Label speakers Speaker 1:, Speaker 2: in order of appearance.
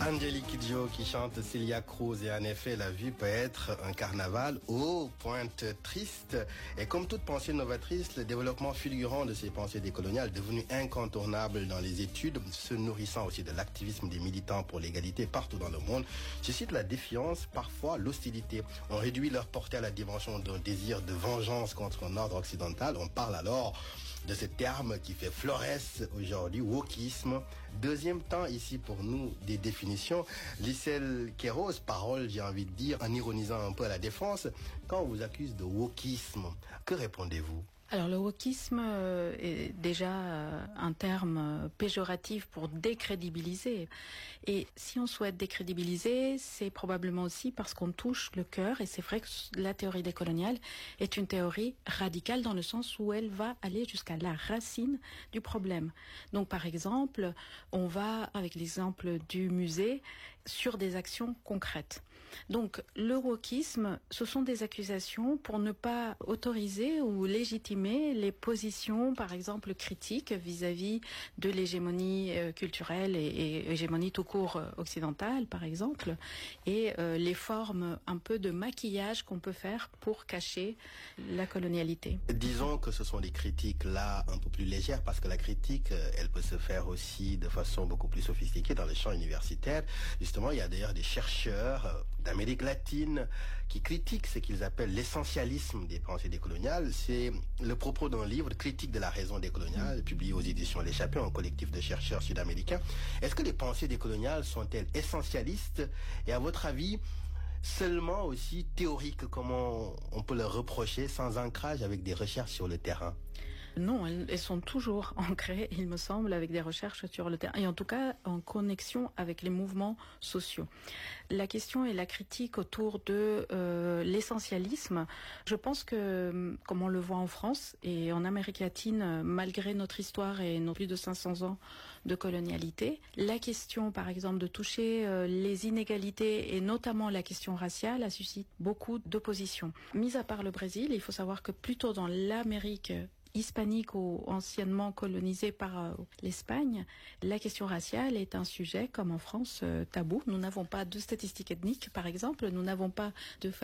Speaker 1: Angélique Kidjo qui chante Celia Cruz, et en effet la vie peut être un carnaval aux pointes tristes. Et comme toute pensée novatrice, le développement fulgurant de ces pensées décoloniales devenu incontournable dans les études, se nourrissant aussi de l'activisme des militants pour l'égalité partout dans le monde, suscite la défiance, parfois l'hostilité. On réduit leur portée à la dimension d'un désir de vengeance contre un ordre occidental. On parle alors de ce terme qui fait florès aujourd'hui, wokisme. Deuxième temps ici pour nous des définitions. Lissel Kéros, parole, j'ai envie de dire, en ironisant un peu à la défense, quand on vous accuse de wokisme, que répondez-vous ?
Speaker 2: Alors le wokisme est déjà un terme péjoratif pour décrédibiliser. Et si on souhaite décrédibiliser, c'est probablement aussi parce qu'on touche le cœur. Et c'est vrai que la théorie décoloniale est une théorie radicale dans le sens où elle va aller jusqu'à la racine du problème. Donc par exemple, on va, avec l'exemple du musée, sur des actions concrètes. Donc le wokisme, ce sont des accusations pour ne pas autoriser ou légitimer les positions, par exemple, critiques vis-à-vis de l'hégémonie culturelle et hégémonie tout court occidentale, par exemple, et les formes un peu de maquillage qu'on peut faire pour cacher la colonialité.
Speaker 1: Disons que ce sont des critiques là un peu plus légères, parce que la critique, elle peut se faire aussi de façon beaucoup plus sophistiquée dans le champ universitaire. Justement, il y a d'ailleurs des chercheurs d'Amérique latine qui critiquent ce qu'ils appellent l'essentialisme des pensées décoloniales. C'est le propos d'un livre, Critique de la raison décoloniale, publié aux éditions L'Échappée, un collectif de chercheurs sud-américains. Est-ce que les pensées décoloniales sont-elles essentialistes? Et à votre avis, seulement aussi théoriques, comment on peut leur reprocher, sans ancrage avec des recherches sur le terrain?
Speaker 2: Non, elles sont toujours ancrées, il me semble, avec des recherches sur le terrain, et en tout cas en connexion avec les mouvements sociaux. La question et la critique autour de l'essentialisme, je pense que, comme on le voit en France et en Amérique latine, malgré notre histoire et nos plus de 500 ans de colonialité, la question, par exemple, de toucher les inégalités et notamment la question raciale a suscité beaucoup d'opposition. Mis à part le Brésil, il faut savoir que plutôt dans l'Amérique hispanique ou anciennement colonisée par l'Espagne, la question raciale est un sujet, comme en France, tabou. Nous n'avons pas de statistiques ethniques, par exemple. Nous n'avons pas de